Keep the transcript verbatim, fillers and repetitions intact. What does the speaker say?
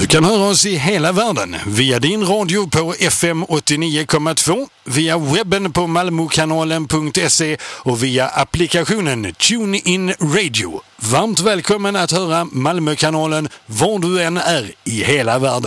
kan höra oss i hela världen via din radio på F M åttionio komma två, via webben på malmokanalen punkt se och via applikationen TuneIn Radio. Varmt välkommen att höra Malmökanalen var du än är i hela världen.